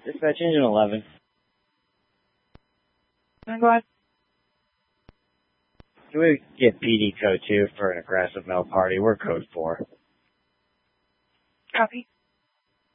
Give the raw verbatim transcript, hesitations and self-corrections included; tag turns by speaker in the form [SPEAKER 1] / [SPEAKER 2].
[SPEAKER 1] Dispatch engine eleven.
[SPEAKER 2] Go ahead.
[SPEAKER 1] Can we get P D code two for an aggressive male party? We're code four.
[SPEAKER 2] Copy.